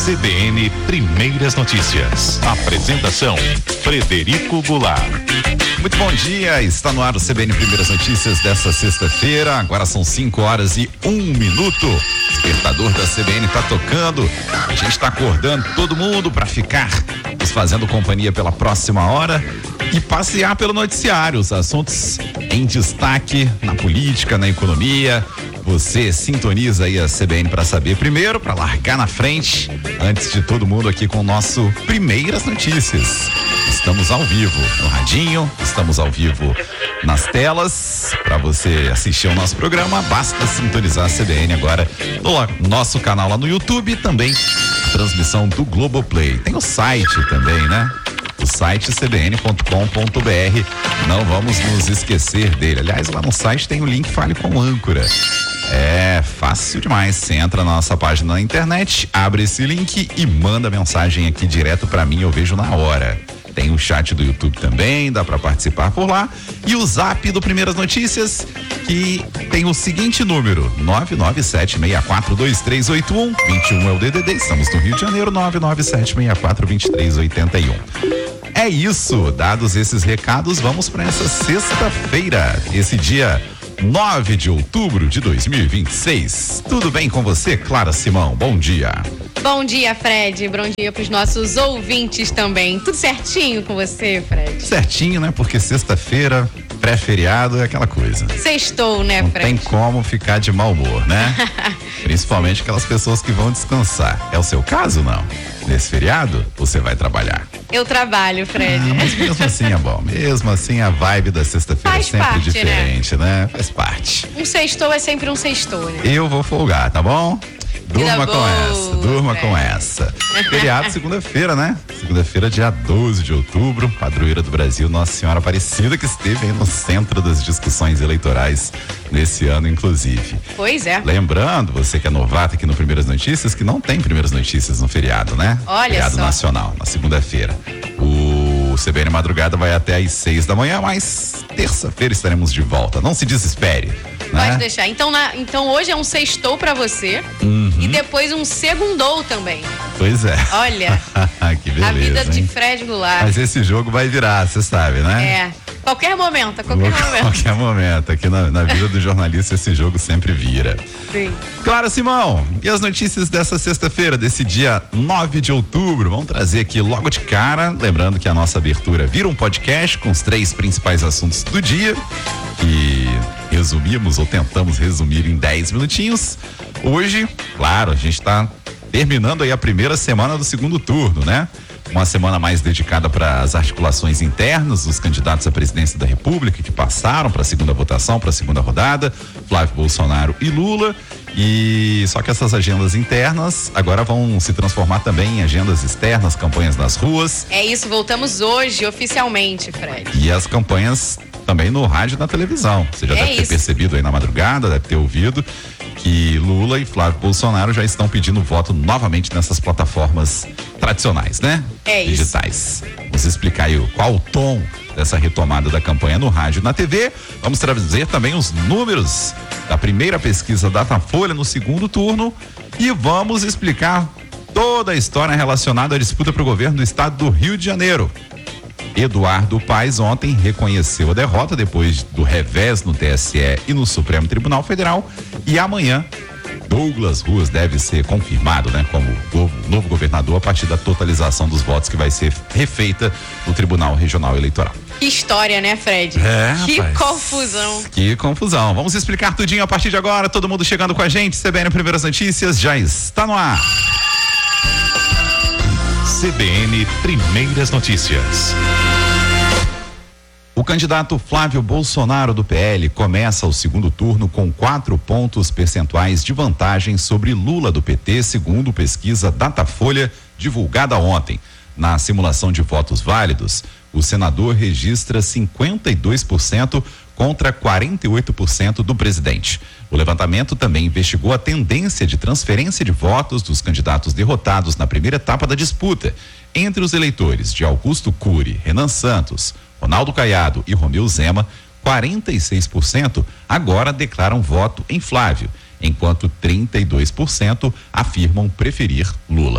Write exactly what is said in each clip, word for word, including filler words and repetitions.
C B N Primeiras Notícias. Apresentação: Frederico Goulart. Muito bom dia, está no ar o C B N Primeiras Notícias dessa sexta-feira. Agora são cinco horas e um minuto. O despertador da C B N está tocando. A gente está acordando todo mundo para ficar nos fazendo companhia pela próxima hora e passear pelo noticiário. Os assuntos em destaque na política, na economia. Você sintoniza aí a C B N para saber primeiro, para largar na frente, antes de todo mundo aqui com o nosso Primeiras Notícias. Estamos ao vivo no radinho, estamos ao vivo nas telas. Para você assistir ao nosso programa, basta sintonizar a C B N agora no nosso canal lá no YouTube e também transmissão do Globoplay. Tem o site também, né? O site c b n ponto com ponto b r. Não vamos nos esquecer dele. Aliás, lá no site tem o link Fale com Âncora. É fácil demais. Você entra na nossa página na internet, abre esse link e manda mensagem aqui direto pra mim, eu vejo na hora. Tem o chat do YouTube também, dá pra participar por lá. E o zap do Primeiras Notícias, que tem o seguinte número: nove nove sete seis quatro dois três oito um. vinte e um é o D D D, estamos no Rio de Janeiro, nove nove sete seis quatro dois três oito um. É isso, dados esses recados, vamos para essa sexta-feira, esse dia nove de outubro de dois mil e vinte e seis. Tudo bem com você, Clara Simão? Bom dia. Bom dia, Fred. Bom dia para os nossos ouvintes também. Tudo certinho com você, Fred? Certinho, né? Porque sexta-feira, pré-feriado, é aquela coisa. Sextou, né, Não Fred? tem como ficar de mau humor, né? Principalmente aquelas pessoas que vão descansar. É o seu caso, não? Nesse feriado, você vai trabalhar? Eu trabalho, Fred. Ah, mas mesmo assim é bom. Mesmo assim a vibe da sexta-feira é sempre parte, diferente, né? né? Faz parte. Um sextou é sempre um sextou, né? Eu vou folgar, tá bom? Durma com essa, durma é. com essa. Feriado segunda-feira, né? Segunda-feira, dia doze de outubro, padroeira do Brasil, Nossa Senhora Aparecida, que esteve aí no centro das discussões eleitorais nesse ano, inclusive. Pois é. Lembrando, você que é novato aqui no Primeiras Notícias, que não tem Primeiras Notícias no feriado, né? Olha feriado só. nacional, na segunda-feira. O C B N Madrugada vai até às seis da manhã, mas terça-feira estaremos de volta. Não se desespere. Pode né? deixar. Então, na, então hoje é um sextou pra você Uhum. e depois um segundou também. Pois é. Olha, que beleza, a vida hein? de Fred Goulart. Mas esse jogo vai virar, você sabe, né? É, qualquer momento, a qualquer Qualquer momento. qualquer momento. Aqui na, na vida do jornalista esse jogo sempre vira. Sim. Clara Simão, e as notícias dessa sexta-feira, desse dia nove de outubro? Vamos trazer aqui logo de cara, lembrando que a nossa abertura vira um podcast com os três principais assuntos do dia, que resumimos ou tentamos resumir em dez minutinhos. Hoje, claro, a gente está terminando aí a primeira semana do segundo turno, né? Uma semana mais dedicada para as articulações internas dos candidatos à presidência da República que passaram para a segunda votação, para a segunda rodada, Flávio Bolsonaro e Lula. E só que essas agendas internas agora vão se transformar também em agendas externas, campanhas nas ruas. É isso, voltamos hoje oficialmente, Fred. E as campanhas também no rádio e na televisão. Você já É deve ter isso. percebido aí na madrugada, deve ter ouvido que Lula e Flávio Bolsonaro já estão pedindo voto novamente nessas plataformas tradicionais, né? É isso. Digitais. Vamos explicar aí qual o tom dessa retomada da campanha no rádio e na T V. Vamos trazer também os números da primeira pesquisa Datafolha no segundo turno e vamos explicar toda a história relacionada à disputa para o governo do estado do Rio de Janeiro. Eduardo Paes ontem reconheceu a derrota depois do revés no T S E e no Supremo Tribunal Federal e amanhã Douglas Ruas deve ser confirmado, né, como novo, novo governador a partir da totalização dos votos que vai ser refeita no Tribunal Regional Eleitoral. Que história, né, Fred? É, que rapaz. confusão. Que confusão. Vamos explicar tudinho a partir de agora. Todo mundo chegando com a gente. C B N Primeiras Notícias já está no ar. C B N Primeiras Notícias. O candidato Flávio Bolsonaro do P L começa o segundo turno com quatro pontos percentuais de vantagem sobre Lula do P T, segundo pesquisa Datafolha divulgada ontem. Na simulação de votos válidos, o senador registra cinquenta e dois por cento contra quarenta e oito por cento do presidente. O levantamento também investigou a tendência de transferência de votos dos candidatos derrotados na primeira etapa da disputa. Entre os eleitores de Augusto Cury, Renan Santos, Ronaldo Caiado e Romeu Zema, quarenta e seis por cento agora declaram voto em Flávio, enquanto trinta e dois por cento afirmam preferir Lula.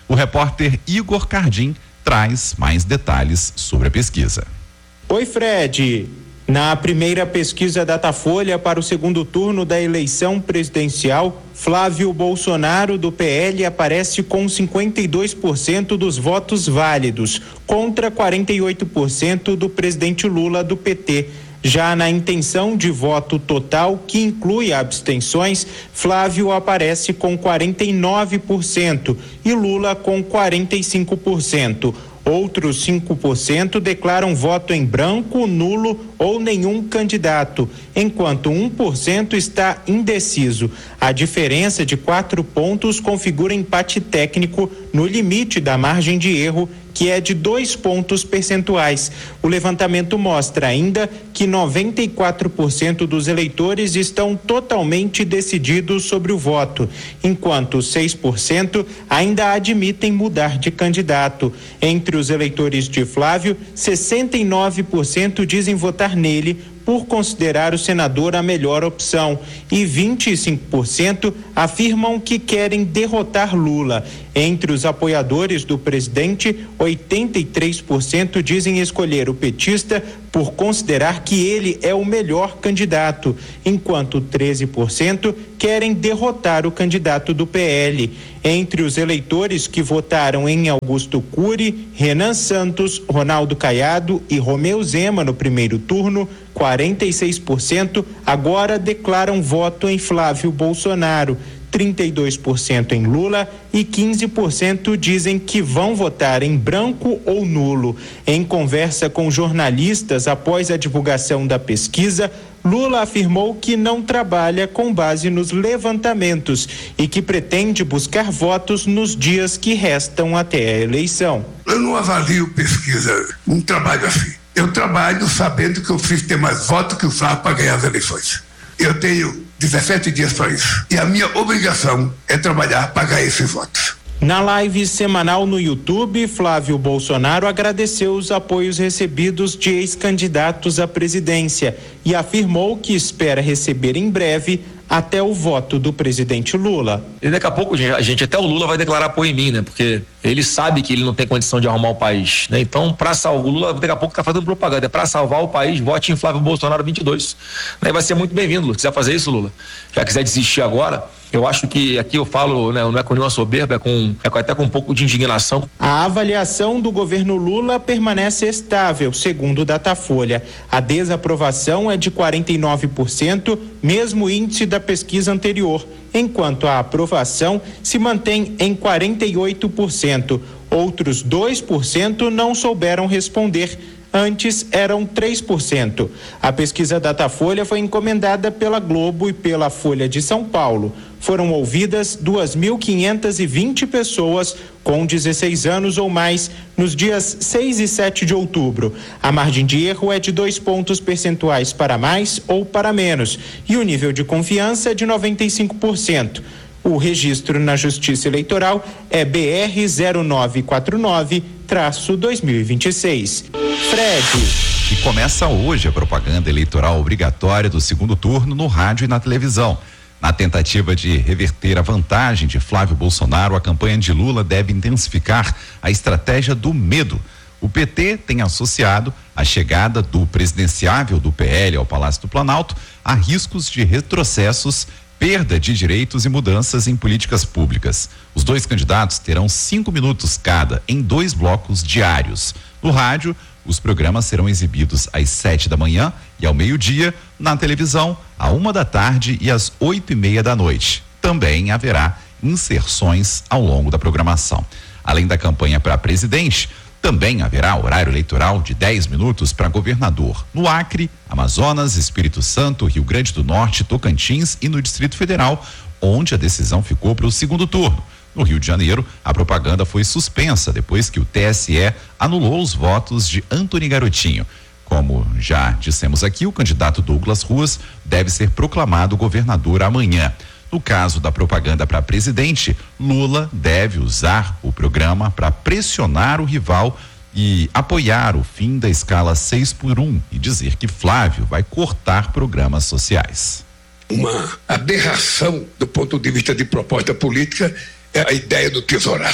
O repórter Igor Cardim traz mais detalhes sobre a pesquisa. Oi, Fred. Na primeira pesquisa Datafolha para o segundo turno da eleição presidencial, Flávio Bolsonaro, do P L, aparece com cinquenta e dois por cento dos votos válidos, contra quarenta e oito por cento do presidente Lula, do P T. Já na intenção de voto total, que inclui abstenções, Flávio aparece com quarenta e nove por cento e Lula com quarenta e cinco por cento. Outros cinco por cento declaram voto em branco, nulo ou nenhum candidato, enquanto um por cento está indeciso. A diferença de quatro pontos configura empate técnico no limite da margem de erro, que é de dois pontos percentuais. O levantamento mostra ainda que noventa e quatro por cento dos eleitores estão totalmente decididos sobre o voto, enquanto seis por cento ainda admitem mudar de candidato. Entre os eleitores de Flávio, sessenta e nove por cento dizem votar nele por considerar o senador a melhor opção e vinte e cinco por cento afirmam que querem derrotar Lula. Entre os apoiadores do presidente, oitenta e três por cento dizem escolher o petista por considerar que ele é o melhor candidato, enquanto treze por cento querem derrotar o candidato do P L. Entre os eleitores que votaram em Augusto Cury, Renan Santos, Ronaldo Caiado e Romeu Zema no primeiro turno, quarenta e seis por cento agora declaram voto em Flávio Bolsonaro, trinta e dois por cento em Lula e quinze por cento dizem que vão votar em branco ou nulo. Em conversa com jornalistas após a divulgação da pesquisa, Lula afirmou que não trabalha com base nos levantamentos e que pretende buscar votos nos dias que restam até a eleição. Eu não avalio pesquisa, não trabalho assim. Eu trabalho sabendo que eu preciso ter mais votos que o Flávio para ganhar as eleições. Eu tenho dezessete dias para isso. E a minha obrigação é trabalhar para ganhar esses votos. Na live semanal no YouTube, Flávio Bolsonaro agradeceu os apoios recebidos de ex-candidatos à presidência e afirmou que espera receber em breve até o voto do presidente Lula. E daqui a pouco, a gente, até o Lula vai declarar apoio em mim, né? Porque ele sabe que ele não tem condição de arrumar o país, né? Então, para salvar o Lula, daqui a pouco tá fazendo propaganda, é para salvar o país, vote em Flávio Bolsonaro vinte e dois. Né? Vai ser muito bem-vindo, Lula. Se quiser fazer isso, Lula, já quiser desistir agora, eu acho que aqui eu falo, né, não é com nenhuma soberba, é, com, é até com um pouco de indignação. A avaliação do governo Lula permanece estável, segundo o Datafolha. A desaprovação é de quarenta e nove por cento, mesmo índice da pesquisa anterior, enquanto a aprovação se mantém em quarenta e oito por cento. Outros dois por cento não souberam responder. Antes eram três por cento. A pesquisa Datafolha foi encomendada pela Globo e pela Folha de São Paulo. Foram ouvidas duas mil quinhentas e vinte pessoas com dezesseis anos ou mais nos dias seis e sete de outubro. A margem de erro é de dois pontos percentuais para mais ou para menos e o nível de confiança é de noventa e cinco por cento. O registro na Justiça Eleitoral é B R zero nove quatro nove traço dois mil e vinte e seis. Fred. E começa hoje a propaganda eleitoral obrigatória do segundo turno no rádio e na televisão. Na tentativa de reverter a vantagem de Flávio Bolsonaro, a campanha de Lula deve intensificar a estratégia do medo. O P T tem associado a chegada do presidenciável do P L ao Palácio do Planalto a riscos de retrocessos, perda de direitos e mudanças em políticas públicas. Os dois candidatos terão cinco minutos cada em dois blocos diários. No rádio, os programas serão exibidos às sete da manhã e ao meio-dia, na televisão, à uma da tarde e às oito e meia da noite. Também haverá inserções ao longo da programação. Além da campanha para presidente, também haverá horário eleitoral de dez minutos para governador no Acre, Amazonas, Espírito Santo, Rio Grande do Norte, Tocantins e no Distrito Federal, onde a decisão ficou para o segundo turno. No Rio de Janeiro, a propaganda foi suspensa depois que o T S E anulou os votos de Antony Garotinho. Como já dissemos aqui, o candidato Douglas Ruas deve ser proclamado governador amanhã. No caso da propaganda para presidente, Lula deve usar o programa para pressionar o rival e apoiar o fim da escala seis por um e dizer que Flávio vai cortar programas sociais. Uma aberração do ponto de vista de proposta política é a ideia do tesouraço.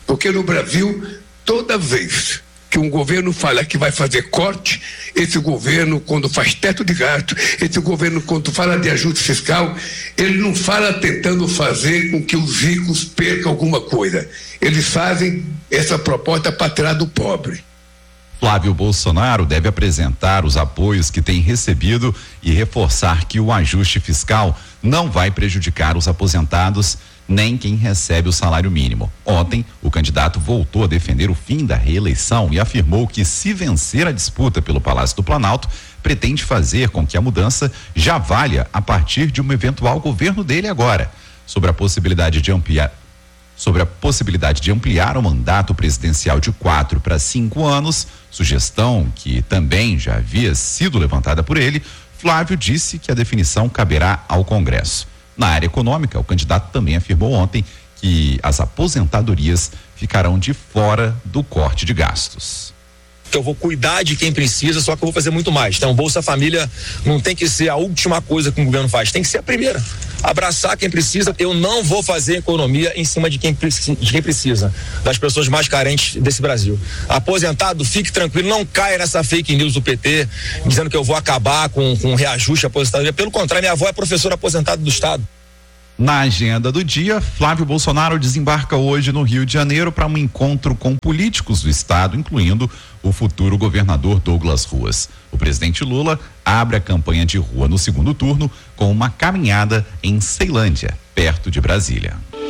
Porque no Brasil, toda vez que um governo fala que vai fazer corte, esse governo, quando faz teto de gasto, esse governo, quando fala de ajuste fiscal, ele não fala tentando fazer com que os ricos percam alguma coisa. Eles fazem essa proposta para tirar do pobre. Flávio Bolsonaro deve apresentar os apoios que tem recebido e reforçar que o ajuste fiscal não vai prejudicar os aposentados nem quem recebe o salário mínimo. Ontem, o candidato voltou a defender o fim da reeleição e afirmou que, se vencer a disputa pelo Palácio do Planalto, pretende fazer com que a mudança já valha a partir de um eventual governo dele agora. Sobre a possibilidade de ampliar sobre a possibilidade de ampliar o mandato presidencial de quatro para cinco anos, sugestão que também já havia sido levantada por ele, Flávio disse que a definição caberá ao Congresso. Na área econômica, o candidato também afirmou ontem que as aposentadorias ficarão de fora do corte de gastos. Eu vou cuidar de quem precisa, só que eu vou fazer muito mais. Então, Bolsa Família não tem que ser a última coisa que o governo faz, tem que ser a primeira. Abraçar quem precisa. Eu não vou fazer economia em cima de quem, de quem precisa, das pessoas mais carentes desse Brasil. Aposentado, fique tranquilo, não caia nessa fake news do P T, dizendo que eu vou acabar com, com o reajuste à aposentadoria. Pelo contrário, minha avó é professora aposentada do Estado. Na agenda do dia, Flávio Bolsonaro desembarca hoje no Rio de Janeiro para um encontro com políticos do estado, incluindo o futuro governador Douglas Ruas. O presidente Lula abre a campanha de rua no segundo turno com uma caminhada em Ceilândia, perto de Brasília.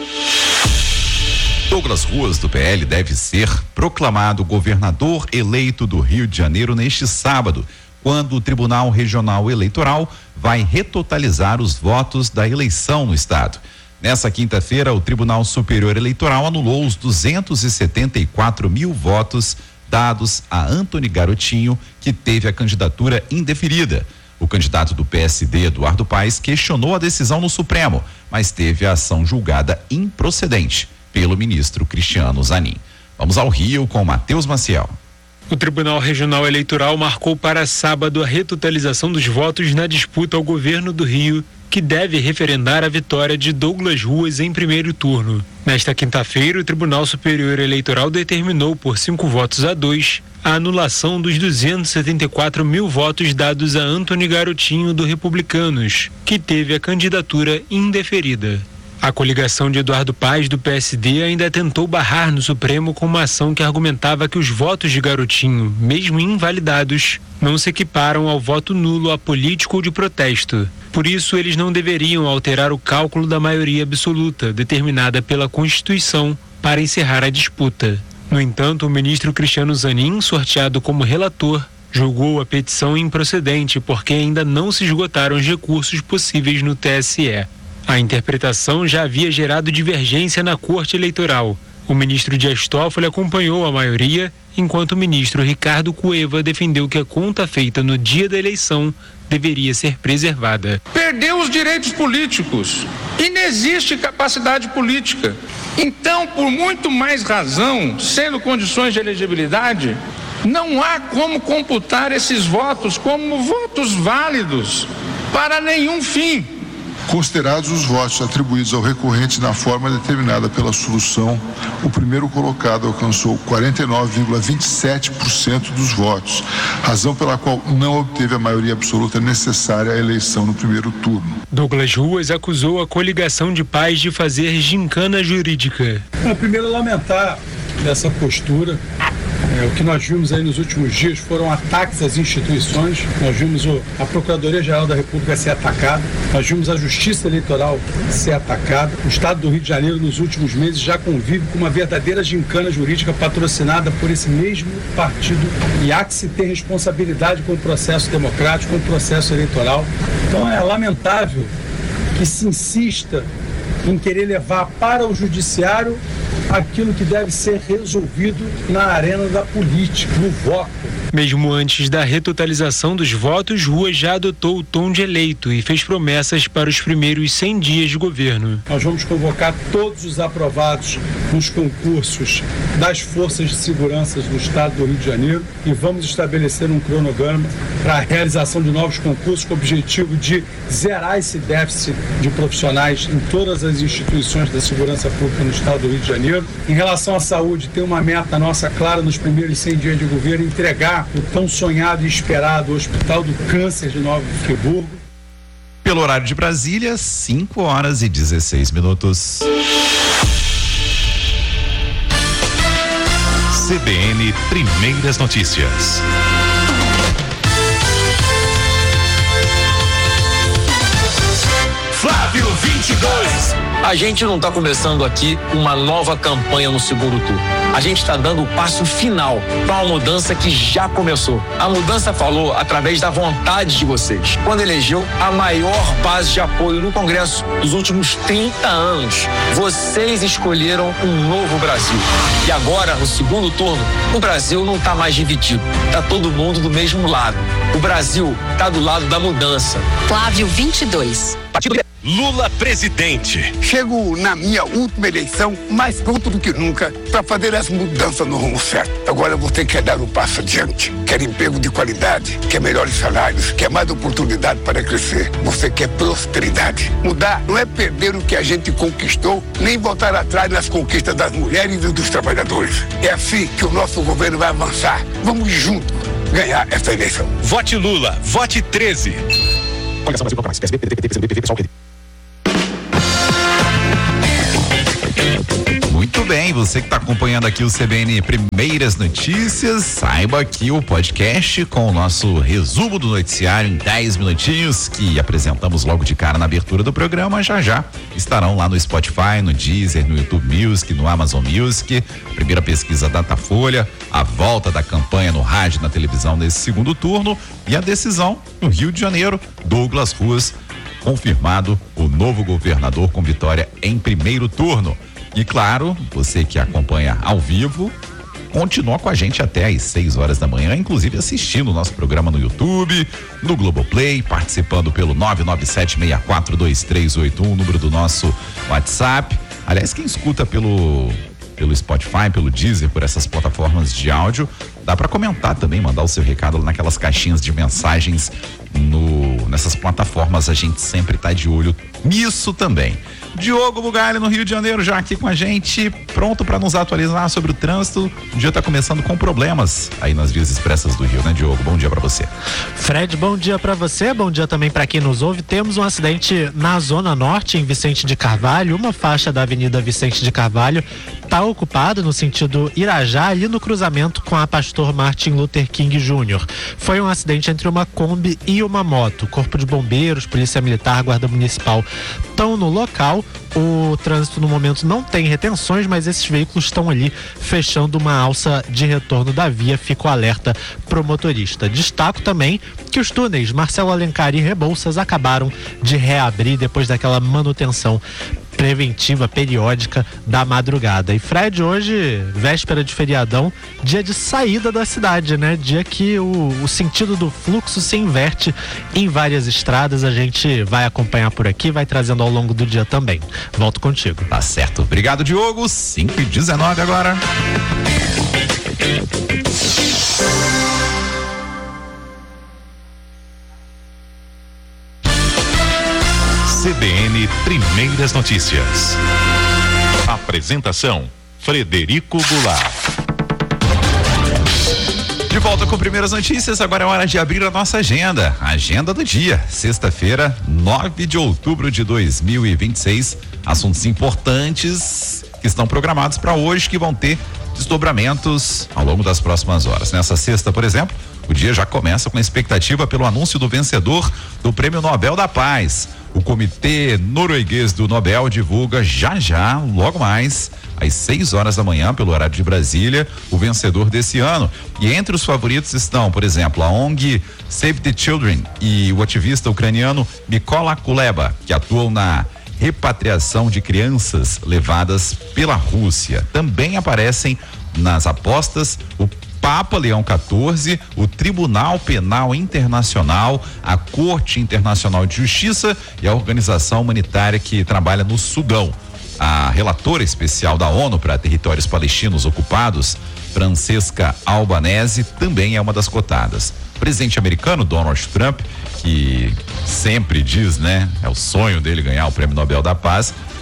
Douglas Ruas, do P L, deve ser proclamado governador eleito do Rio de Janeiro neste sábado, quando o Tribunal Regional Eleitoral vai retotalizar os votos da eleição no estado. Nessa quinta-feira, o Tribunal Superior Eleitoral anulou os duzentos e setenta e quatro mil votos dados a Antony Garotinho, que teve a candidatura indeferida. O candidato do P S D, Eduardo Paes, questionou a decisão no Supremo, mas teve a ação julgada improcedente pelo ministro Cristiano Zanin. Vamos ao Rio com Matheus Maciel. O Tribunal Regional Eleitoral marcou para sábado a retotalização dos votos na disputa ao governo do Rio, que deve referendar a vitória de Douglas Ruas em primeiro turno. Nesta quinta-feira, o Tribunal Superior Eleitoral determinou por cinco votos a dois a anulação dos duzentos e setenta e quatro mil votos dados a Antony Garotinho do Republicanos, que teve a candidatura indeferida. A coligação de Eduardo Paes, do P S D, ainda tentou barrar no Supremo com uma ação que argumentava que os votos de Garotinho, mesmo invalidados, não se equiparam ao voto nulo apolítico ou de protesto. Por isso, eles não deveriam alterar o cálculo da maioria absoluta, determinada pela Constituição, para encerrar a disputa. No entanto, o ministro Cristiano Zanin, sorteado como relator, julgou a petição improcedente porque ainda não se esgotaram os recursos possíveis no T S E. A interpretação já havia gerado divergência na Corte Eleitoral. O ministro Dias Toffoli acompanhou a maioria, enquanto o ministro Ricardo Cueva defendeu que a conta feita no dia da eleição deveria ser preservada. Perdeu os direitos políticos. Inexiste capacidade política. Então, por muito mais razão, sendo condições de elegibilidade, não há como computar esses votos como votos válidos para nenhum fim. Considerados os votos atribuídos ao recorrente na forma determinada pela solução, o primeiro colocado alcançou quarenta e nove vírgula vinte e sete por cento dos votos, razão pela qual não obteve a maioria absoluta necessária à eleição no primeiro turno. Douglas Ruas acusou a coligação de Paes de fazer gincana jurídica. Bom, primeiro lamentar essa postura. É, o que nós vimos aí nos últimos dias foram ataques às instituições. Nós vimos o, a Procuradoria-Geral da República ser atacada, nós vimos a Justiça Eleitoral ser atacada. O Estado do Rio de Janeiro, nos últimos meses, já convive com uma verdadeira gincana jurídica patrocinada por esse mesmo partido. E há que se ter responsabilidade com o processo democrático, com o processo eleitoral. Então é lamentável que se insista em querer levar para o judiciário aquilo que deve ser resolvido na arena da política, no voto. Mesmo antes da retotalização dos votos, Ruas já adotou o tom de eleito e fez promessas para os primeiros cem dias de governo. Nós vamos convocar todos os aprovados nos concursos das forças de segurança do Estado do Rio de Janeiro e vamos estabelecer um cronograma para a realização de novos concursos com o objetivo de zerar esse déficit de profissionais em todas as instituições da segurança pública no Estado do Rio de Janeiro. janeiro. Em relação à saúde, tem uma meta nossa clara nos primeiros cem dias de governo, entregar o tão sonhado e esperado Hospital do Câncer de Nova Friburgo. Pelo horário de Brasília, cinco horas e dezesseis minutos. C B N Primeiras Notícias. Flávio vinte e dois. A gente não está começando aqui uma nova campanha no segundo turno. A gente está dando o passo final para uma mudança que já começou. A mudança falou através da vontade de vocês. Quando elegeu a maior base de apoio no Congresso dos últimos trinta anos, vocês escolheram um novo Brasil. E agora, no segundo turno, o Brasil não está mais dividido. Está todo mundo do mesmo lado. O Brasil está do lado da mudança. Flávio vinte e dois. Partido Lula presidente. Chego na minha última eleição mais pronto do que nunca para fazer as mudanças no rumo certo. Agora você quer dar um passo adiante, quer emprego de qualidade, quer melhores salários, quer mais oportunidade para crescer. Você quer prosperidade. Mudar não é perder o que a gente conquistou, nem voltar atrás nas conquistas das mulheres e dos trabalhadores. É assim que o nosso governo vai avançar. Vamos juntos ganhar essa eleição. Vote Lula, vote treze. Muito bem, você que está acompanhando aqui o C B N Primeiras Notícias, saiba que o podcast com o nosso resumo do noticiário em dez minutinhos, que apresentamos logo de cara na abertura do programa, já já estarão lá no Spotify, no Deezer, no YouTube Music, no Amazon Music. Primeira pesquisa Datafolha, a volta da campanha no rádio e na televisão nesse segundo turno e a decisão no Rio de Janeiro, Douglas Ruas, confirmado o novo governador com vitória em primeiro turno. E claro, você que acompanha ao vivo, continua com a gente até às seis horas da manhã, inclusive assistindo o nosso programa no YouTube, no Globoplay, participando pelo nove nove sete seis quatro dois três oito um, número do nosso WhatsApp. Aliás, quem escuta pelo pelo Spotify, pelo Deezer, por essas plataformas de áudio, dá para comentar também, mandar o seu recado lá naquelas caixinhas de mensagens no, nessas plataformas. A gente sempre tá de olho nisso também. Diogo Bugalho no Rio de Janeiro já aqui com a gente, pronto para nos atualizar sobre o trânsito. O dia tá começando com problemas aí nas vias expressas do Rio, né, Diogo? Bom dia para você. Fred, bom dia para você, bom dia também para quem nos ouve. Temos um acidente na Zona Norte, em Vicente de Carvalho, uma faixa da Avenida Vicente de Carvalho tá ocupada no sentido Irajá, ali no cruzamento com a Pastor Martin Luther King Júnior Foi um acidente entre uma Kombi e uma moto. Corpo de Bombeiros, Polícia Militar, Guarda Municipal estão no local. O trânsito no momento não tem retenções, mas esses veículos estão ali fechando uma alça de retorno da via. Fica o alerta pro motorista. Destaco também que os túneis Marcelo Alencar e Rebouças acabaram de reabrir depois daquela manutenção preventiva periódica da madrugada. E Fred, hoje, véspera de feriadão, dia de saída da cidade, né? Dia que o, o sentido do fluxo se inverte em várias estradas. A gente vai acompanhar por aqui, vai trazendo ao longo do dia também. Volto contigo. Tá certo. Obrigado, Diogo. cinco e dezenove agora. C B N Primeiras Notícias. Apresentação: Frederico Goulart. De volta com Primeiras Notícias, agora é hora de abrir a nossa agenda. Agenda do dia, sexta-feira, nove de outubro de dois mil e vinte e seis. Assuntos importantes que estão programados para hoje, que vão ter desdobramentos ao longo das próximas horas. Nessa sexta, por exemplo, o dia já começa com a expectativa pelo anúncio do vencedor do Prêmio Nobel da Paz. O Comitê Norueguês do Nobel divulga já já, logo mais, às seis horas da manhã, pelo horário de Brasília, o vencedor desse ano. E entre os favoritos estão, por exemplo, a O N G Save the Children e o ativista ucraniano Mykola Kuleba, que atuam na repatriação de crianças levadas pela Rússia. Também aparecem nas apostas o Papa Leão quatorze, o Tribunal Penal Internacional, a Corte Internacional de Justiça e a organização humanitária que trabalha no Sudão. A relatora especial da ONU para territórios palestinos ocupados, Francesca Albanese, também é uma das cotadas. O presidente americano Donald Trump, que sempre diz, né, é o sonho dele ganhar o Prêmio Nobel da Paz,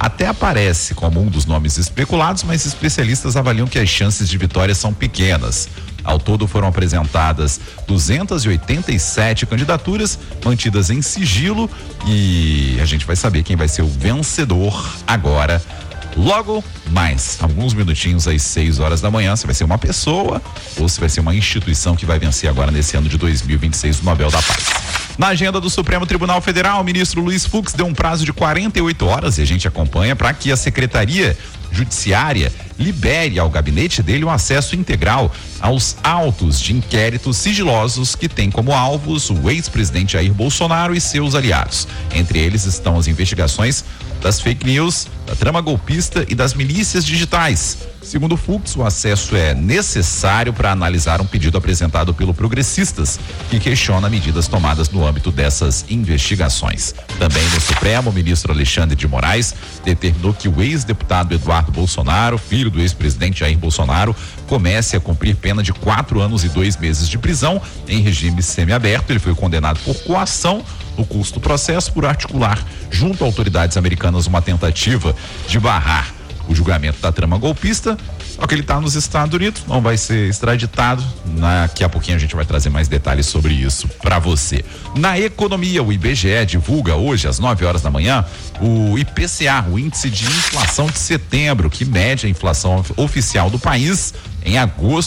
até aparece como um dos nomes especulados, mas especialistas avaliam que as chances de vitória são pequenas. Ao todo foram apresentadas duzentas e oitenta e sete candidaturas mantidas em sigilo e a gente vai saber quem vai ser o vencedor agora. Logo mais, alguns minutinhos às seis horas da manhã, se vai ser uma pessoa ou se vai ser uma instituição que vai vencer agora nesse ano de dois mil e vinte e seis o Nobel da Paz. Na agenda do Supremo Tribunal Federal, o ministro Luiz Fux deu um prazo de quarenta e oito horas e a gente acompanha para que a Secretaria Judiciária libere ao gabinete dele o acesso integral aos autos de inquéritos sigilosos que tem como alvos o ex-presidente Jair Bolsonaro e seus aliados. Entre eles estão as investigações das fake news, da trama golpista e das milícias digitais. Segundo Fux, o acesso é necessário para analisar um pedido apresentado pelo Progressistas, que questiona medidas tomadas no âmbito dessas investigações. Também no Supremo, o ministro Alexandre de Moraes determinou que o ex-deputado Eduardo Bolsonaro, filho do ex-presidente Jair Bolsonaro, comece a cumprir pena de quatro anos e dois meses de prisão em regime semiaberto. Ele foi condenado por coação no curso do processo por articular junto a autoridades americanas uma tentativa de barrar o julgamento da trama golpista. Só que ele está nos Estados Unidos, não vai ser extraditado. Daqui a pouquinho a gente vai trazer mais detalhes sobre isso para você. Na economia, o I B G E divulga hoje às nove horas da manhã o I P C A, o índice de inflação de setembro, que mede a inflação oficial do país em agosto